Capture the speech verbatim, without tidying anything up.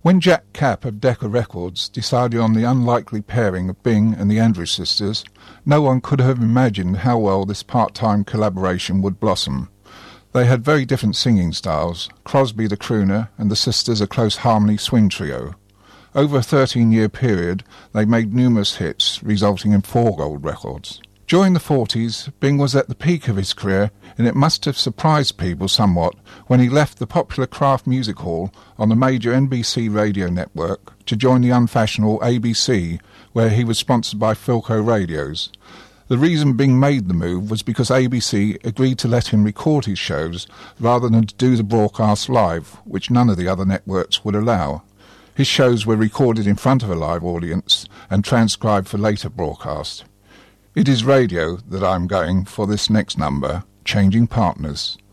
When Jack Kapp of Decca Records decided on the unlikely pairing of Bing and the Andrews Sisters, no one could have imagined how well this part-time collaboration would blossom. They had very different singing styles, Crosby the crooner and the sisters a close harmony swing trio. Over a thirteen-year period, they made numerous hits, resulting in four gold records. During the forties, Bing was at the peak of his career, and it must have surprised people somewhat when he left the popular Kraft Music Hall on the major N B C radio network to join the unfashionable A B C, where he was sponsored by Philco Radios. The reason Bing made the move was because A B C agreed to let him record his shows rather than to do the broadcast live, which none of the other networks would allow. His shows were recorded in front of a live audience and transcribed for later broadcast. It is radio that I'm going for this next number, Changing Partners.